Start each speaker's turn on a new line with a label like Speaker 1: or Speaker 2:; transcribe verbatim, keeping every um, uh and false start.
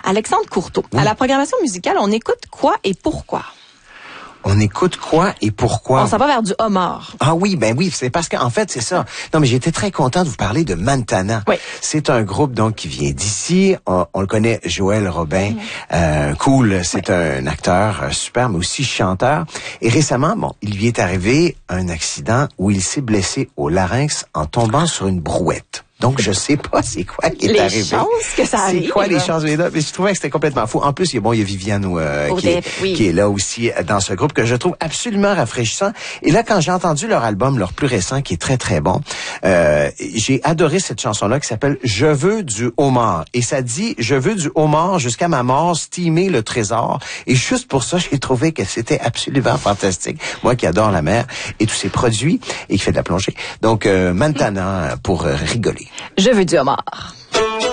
Speaker 1: Alexandre Courteau.
Speaker 2: Oui.
Speaker 1: À la programmation musicale, on écoute quoi et pourquoi?
Speaker 2: On écoute quoi et pourquoi?
Speaker 1: On s'en va vers du homard.
Speaker 2: Ah oui, ben oui, c'est parce qu'en fait, c'est ça. Non, mais j'étais très content de vous parler de Montana.
Speaker 1: Oui.
Speaker 2: C'est un groupe donc qui vient d'ici. On, on le connaît, Joël Robin. Mmh. Euh, cool, c'est oui. un acteur euh, super, mais aussi chanteur. Et récemment, bon, il lui est arrivé un accident où il s'est blessé au larynx en tombant sur une brouette. Donc, je sais pas c'est quoi qui est
Speaker 1: les
Speaker 2: arrivé.
Speaker 1: Les chances que ça arrive.
Speaker 2: C'est quoi les chances? Mais, là, mais je trouvais que c'était complètement fou. En plus, il y a, bon, il y a Viviane euh, qui, est, oui. qui est là aussi dans ce groupe que je trouve absolument rafraîchissant. Et là, quand j'ai entendu leur album, leur plus récent, qui est très, très bon, euh, j'ai adoré cette chanson-là qui s'appelle « Je veux du homard ». Et ça dit « Je veux du homard jusqu'à ma mort, steamer le trésor ». Et juste pour ça, j'ai trouvé que c'était absolument fantastique. Moi qui adore la mer et tous ses produits et qui fait de la plongée. Donc, euh, Montana pour euh, rigoler.
Speaker 1: Je veux du homard.